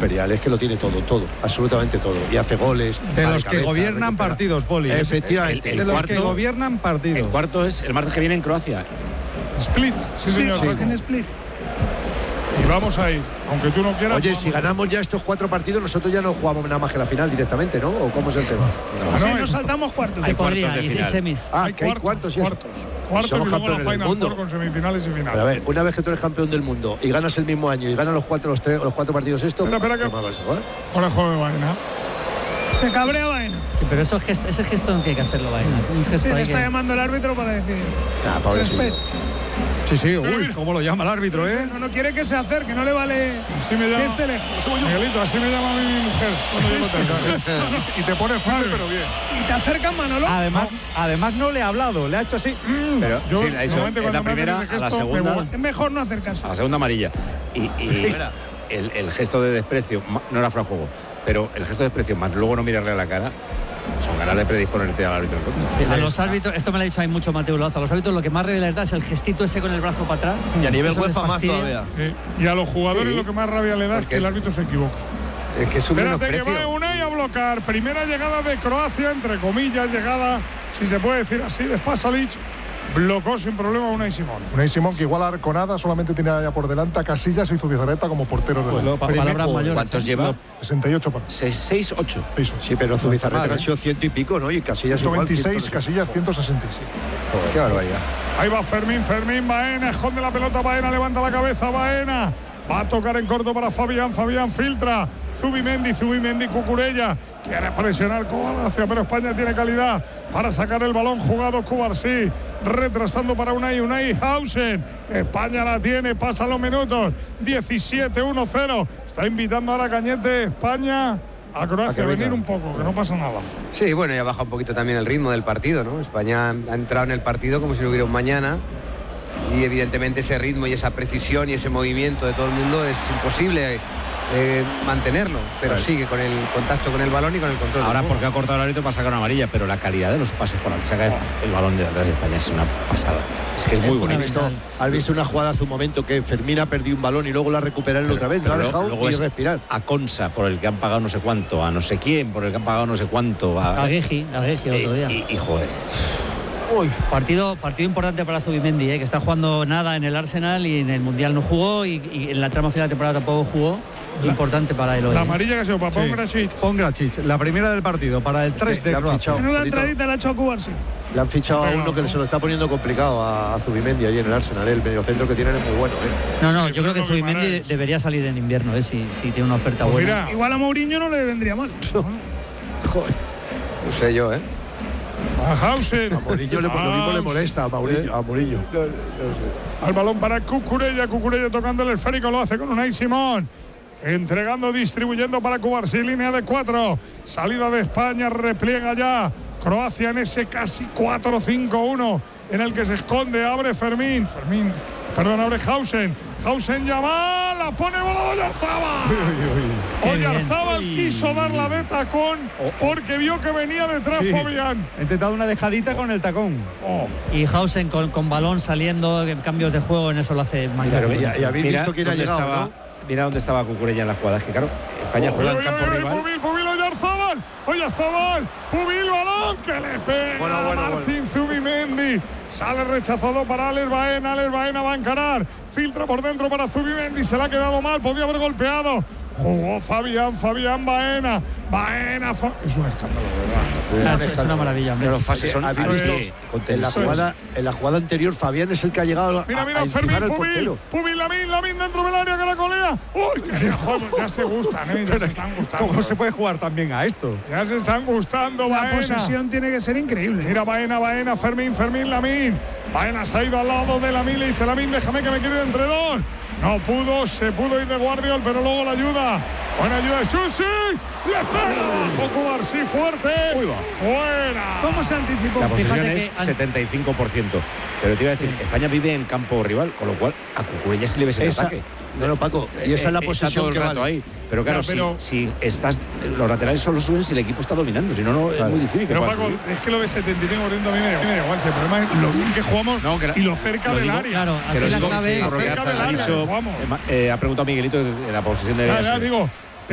Imperial, es que lo tiene todo, absolutamente todo. Y hace goles. De los que gobiernan partidos, Poli. Efectivamente. De los que gobiernan partidos. El cuarto es el martes que viene en Croacia. Split, sí señor. Sí, en Split. Y vamos a ir, aunque tú no quieras. Oye, si ganamos ya estos 4 partidos, nosotros ya no jugamos nada más que la final directamente, ¿no? ¿O cómo es el tema? Nos saltamos cuartos. Se podría, y semis. Que hay cuartos, sí. Cuartos Somos y luego la campeones del Final mundo. Four con semifinales y finales. Pero a ver, una vez que tú eres campeón del mundo y ganas el mismo año y ganas los 4 partidos estos, espera que ¿qué más vas a jugar? Fuera de juego de Baena. Se cabrea Baena. Sí, pero ese gesto no tiene que hacerlo Baena. Un gesto Sí, le ahí está que... llamando el árbitro para decir. Pobrecillo. Sí, uy, cómo lo llama el árbitro, ¿eh? No quiere que se acerque, no le vale así me llama, que esté lejos. Miguelito, así me llama a mí mi mujer cuando llego tarde. Y te pone firme, pero bien. Y te acercan, Manolo. Además no le ha hablado, le ha hecho así. Pero Yo, sí, le ha dicho normalmente en la cuando me primera, hacen ese a la gesto, me segunda, voy. Es mejor no acercarse. a la segunda amarilla. Y el gesto de desprecio, no era fuera de juego, pero el gesto de desprecio más luego no mirarle a la cara, son ganas de predisponerte al árbitro en contra. Sí, a los árbitros, esto me lo ha dicho ahí mucho Mateo Lazo, a los árbitros lo que más rabia les da es el gestito ese con el brazo para atrás. Y a nivel Eso les UEFA más fastidia. todavía. Y a los jugadores lo que más rabia le da es que el árbitro se equivoca. Es que es un Espérate que menosprecio. va Unai a bloquear. Primera llegada de Croacia, entre comillas, llegada, si se puede decir así, de Pasalic. Blocó sin problema a Unai Simón. Unai Simón, que igual a Arconada, solamente tiene allá por delante a Casillas y Zubizarreta como porteros de la Palabras mayores. ¿Cuántos lleva? 68 partidos. 6, 8. Sí, pero Zubizarreta han sido 100 y pico, ¿no? Y Casillas 126, Casillas 166. Qué barbaridad. Ahí va Fermín, Baena, esconde la pelota, Baena, levanta la cabeza, Baena. Va a tocar en corto para Fabián filtra. Zubimendi, Cucurella. Quiere presionar Croacia, pero España tiene calidad para sacar el balón jugado. Cubarsí, retrasando para Unai Hausen. España la tiene, pasan los minutos. 17-1-0. Está invitando ahora Cañete, España, a Croacia a venir un poco, que no pasa nada. Sí, bueno, ya baja un poquito también el ritmo del partido, ¿no? España ha entrado en el partido como si no hubiera un mañana. Y evidentemente ese ritmo y esa precisión y ese movimiento de todo el mundo es imposible mantenerlo, pero sigue con el contacto con el balón y con el control. Ahora porque ha cortado el árbitro para sacar una amarilla, pero la calidad de los pases con la que saca el balón de atrás de España es una pasada. Es que es muy bonito. ¿Has visto una jugada hace un momento que Fermín ha perdido un balón y luego la ha recuperado otra vez? No ha dejado ni respirar. A Consa, por el que han pagado no sé cuánto, a no sé quién, por el que han pagado no sé cuánto. A Gueji otro día. Y joder. Uy. Partido importante para Zubimendi, que está jugando nada en el Arsenal y en el Mundial no jugó y en la trama final de temporada tampoco jugó. Importante para él hoy. La amarilla que ha sido para Pongracic, la primera del partido, para el 3 de Croacia. En una entradita le ha hecho a Cubarsí. Le han fichado a uno que se lo está poniendo complicado a Zubimendi allí en el Arsenal. El mediocentro que tienen es muy bueno. No, yo creo que Zubimendi debería salir en invierno, si tiene una oferta buena. Igual a Mourinho no le vendría mal. Joder. No sé yo, A Hausen. A Mourinho lo mismo le molesta a Mourinho. Al balón para Cucurella tocando el esférico, lo hace con Unai Simón. Entregando, distribuyendo para Cubarsí, línea de 4. Salida de España, repliega ya Croacia en ese casi 4-5-1 en el que se esconde, abre abre Hausen llama, la pone volado Oyarzábal. Oyarzábal quiso dar la de tacón porque vio que venía detrás Fabián. Ha intentado una dejadita con el tacón. Y Hausen con balón saliendo, cambios de juego, en eso lo hace magnífico. Y habéis visto quién ha llegado, ¿no? Mira dónde estaba Cucurella en la jugada. Es que claro, España juega en campo rival. Pubil Oyarzábal, Pubil, balón que le pega a Martín Zubimendi. Sale rechazado para Alex Baena va a encarar. Filtra por dentro para Zubimendi, se le ha quedado mal, podía haber golpeado. Jugó Fabián, Baena. Es un escándalo, ¿verdad? Es una maravilla. Pero los pases son en la jugada anterior, Fabián es el que ha llegado Mira, a Fermín, al portero. Pubil, Lamin dentro del área que la colea. ¡Uy! Ya se gustan, ya se están gustando. ¿Cómo se puede jugar también a esto? Ya se están gustando, La Baena. posesión tiene que ser increíble. Mira, Baena, Fermín, Lamin. Baena se ha ido al lado de Lamin, le dice Lamin, déjame que me quiero ir entre dos. No pudo, se pudo ir de Guardiol, pero luego la ayuda. Buena ayuda de Susi. Le pega abajo Cubarsí, fuerte. Fuera. ¿Cómo se anticipó? La posesión Fíjate es que 75%. Pero te iba a decir, España vive en campo rival, con lo cual a Cucurella sí le ves el ataque. No, Paco, y esa es la posesión todo el que rato vale. ahí. Pero claro, si estás, los laterales solo suben si el equipo está dominando, si no, es muy difícil. Pero Paco, es que lo de 75 a mí me da igual. El problema es lo bien que jugamos y lo cerca del área. Claro, aquí la clave es cerca del área. Ha preguntado Miguelito de la posesión de... Digo,